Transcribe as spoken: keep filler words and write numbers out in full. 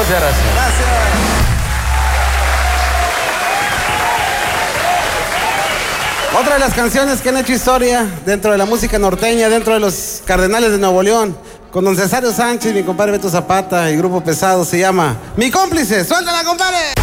Muchas gracias. Gracias. Otra de las canciones que han hecho historia dentro de la música norteña, dentro de los Cardenales de Nuevo León, con don Cesario Sánchez, mi compadre Beto Zapata y Grupo Pesado, se llama Mi Cómplice. ¡Suéltala, compadre!